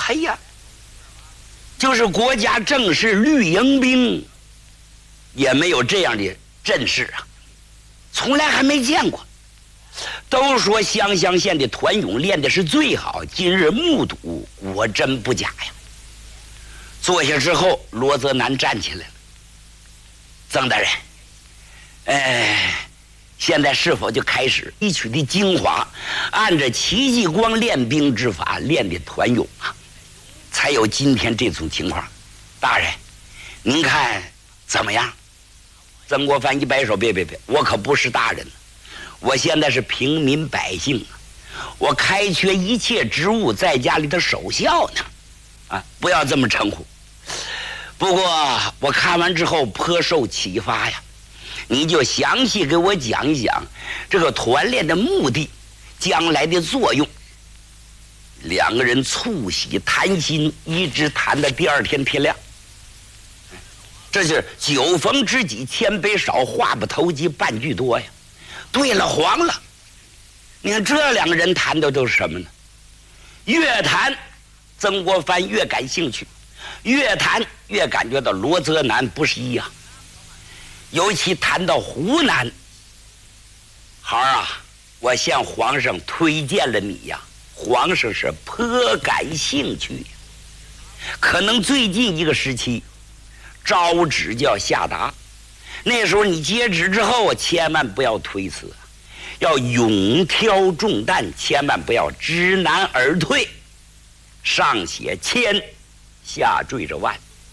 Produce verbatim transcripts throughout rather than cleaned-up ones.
哎呀，就是国家正式绿营兵，也没有这样的阵势啊，从来还没见过。都说湘乡县的团勇练的是最好，今日目睹，果真不假呀。坐下之后，罗泽南站起来了。曾大人，哎，现在是否就开始一曲的精华，按着戚继光练兵之法练的团勇啊，才有今天这种情况？大人，您看怎么样？曾国藩一摆手，别别别，我可不是大人，我现在是平民百姓，我开缺一切职务，在家里头守孝呢，啊，不要这么称呼。不过我看完之后颇受启发呀，你就详细给我讲一讲这个团练的目的，将来的作用。两个人促膝谈心，一直谈到第二天天亮。这是酒逢知己千杯少，话不投机半句多呀。对了，黄了。你看这两个人谈的都是什么呢？越谈曾国藩越感兴趣，越谈越感觉到罗泽南不是一样。尤其谈到湖南，孩儿啊，我向皇上推荐了你呀，皇上是颇感兴趣。可能最近一个时期诏旨就要下达，那时候你接旨之后，千万不要推辞，要勇挑重担，千万不要知难而退。上写千，下缀着万。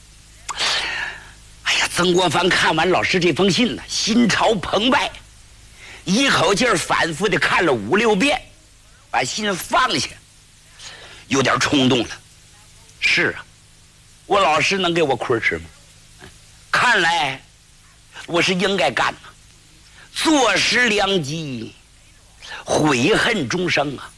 哎呀，曾国藩看完老师这封信呢，心潮澎湃，一口气儿反复的看了五六遍，把信放下，有点冲动了。是啊，我老师能给我亏吃吗？看来我是应该干的，坐失良机，悔恨终生啊！